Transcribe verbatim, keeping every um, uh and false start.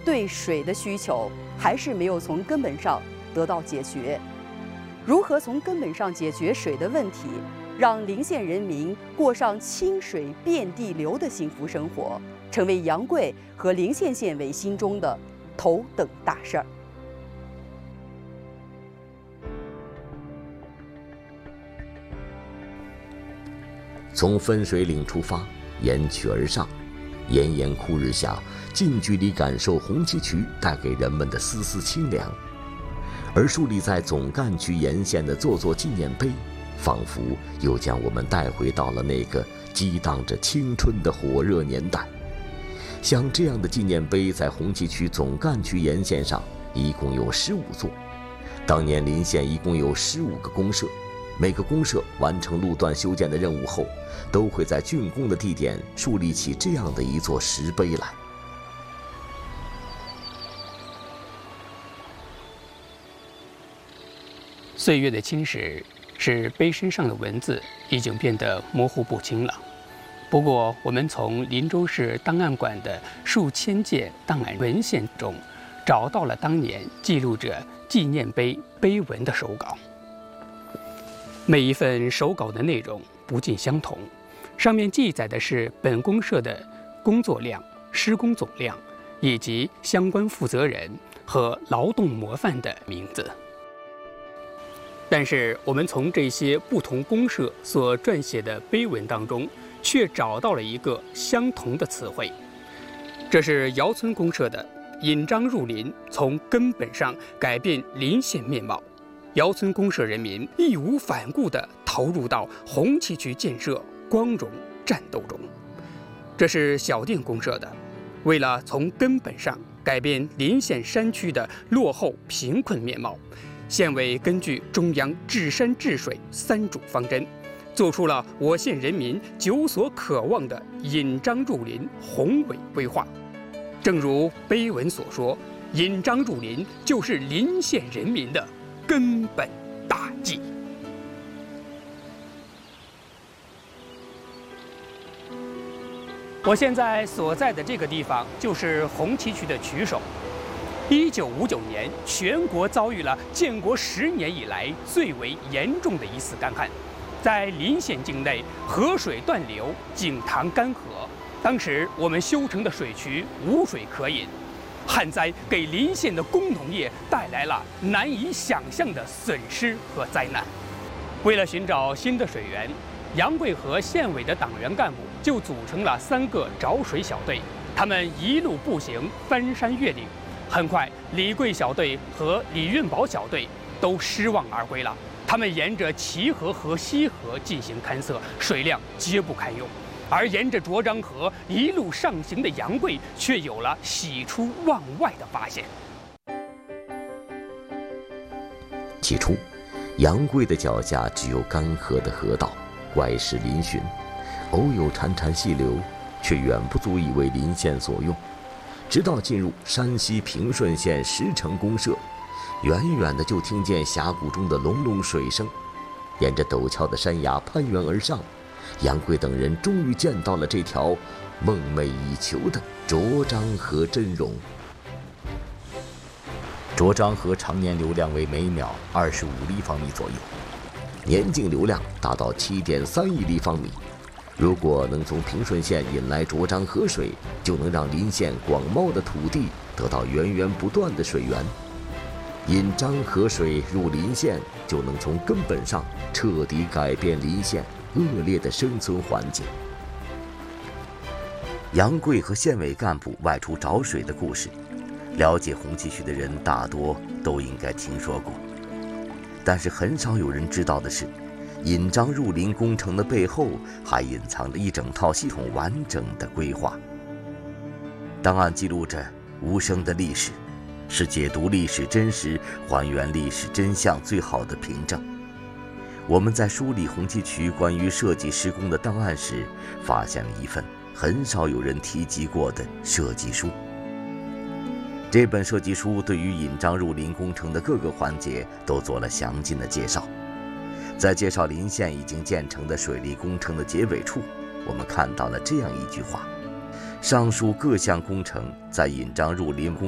对水的需求还是没有从根本上得到解决。如何从根本上解决水的问题，让临县人民过上清水遍地流的幸福生活，成为杨贵和临县县委心中的头等大事儿。 从分水岭出发，沿渠而上，炎炎酷日下，近距离感受红旗渠带给人们的丝丝清凉。而树立在总干区沿线的座座纪念碑，仿佛又将我们带回到了那个激荡着青春的火热年代。像这样的纪念碑在红旗渠总干区沿线上一共有十五座。当年临县一共有十五个公社，每个公社完成路段修建的任务后，都会在竣工的地点树立起这样的一座石碑来。 岁月的侵蚀使碑身上的文字已经变得模糊不清了。不过，我们从林州市档案馆的数千件档案文献中，找到了当年记录着纪念碑碑文的手稿。每一份手稿的内容不尽相同，上面记载的是本公社的工作量、施工总量，以及相关负责人和劳动模范的名字。但是，我们从这些不同公社所撰写的碑文当中，却找到了一个相同的词汇，这是姚村公社的“引章入林，从根本上改变林县面貌”。姚村公社人民义无反顾地投入到红旗渠建设光荣战斗中。这是小店公社的，为了从根本上改变临县山区的落后贫困面貌，县委根据中央治山治水三主方针，做出了我县人民久所渴望的引章入林宏伟规划。正如碑文所说，引章入林就是临县人民的根本大计。我现在所在的这个地方就是红旗渠的渠首。一九五九年，全国遭遇了建国十年以来最为严重的一次干旱，在临县境内河水断流，井塘干涸。当时我们修成的水渠无水可饮，旱灾给临县的工农业带来了难以想象的损失和灾难。为了寻找新的水源，杨贵和县委的党员干部就组成了三个找水小队，他们一路步行翻山越岭。很快，李贵小队和李运宝小队都失望而归了。他们沿着齐河和西河进行勘测，水量皆不堪用；而沿着涿漳河一路上行的杨贵，却有了喜出望外的发现。 起初，杨贵的脚下只有干涸的河道，怪石嶙峋，偶有潺潺细流，却远不足以为临县所用。直到进入山西平顺县石城公社，远远的就听见峡谷中的隆隆水声。沿着陡峭的山崖攀援而上，杨贵等人终于见到了这条梦寐以求的涿漳河真容。涿漳河常年流量为每秒二十五立方米左右，年净流量达到七点三亿立方米。如果能从平顺县引来涿漳河水，就能让临县广袤的土地得到源源不断的水源。引漳河水入临县，就能从根本上彻底改变临县恶劣的生存环境。杨贵和县委干部外出找水的故事，了解红旗渠的人大多都应该听说过，但是很少有人知道的是，引漳入林工程的背后还隐藏着一整套系统完整的规划。档案记录着无声的历史，是解读历史真实、还原历史真相最好的凭证。我们在梳理红旗渠关于设计施工的档案时，发现了一份很少有人提及过的设计书。这本设计书对于引漳入林工程的各个环节都做了详尽的介绍。在介绍临县已经建成的水利工程的结尾处，我们看到了这样一句话：上述各项工程在引漳入林工